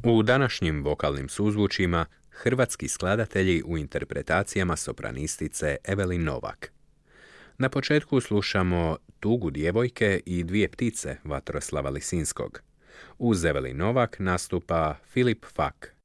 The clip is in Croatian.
U današnjim vokalnim suzvučima hrvatski skladatelji u interpretacijama sopranistice Evelin Novak. Na početku slušamo Tugu djevojke i Dvije ptice Vatroslava Lisinskog. Uz Evelin Novak nastupa Filip Fak.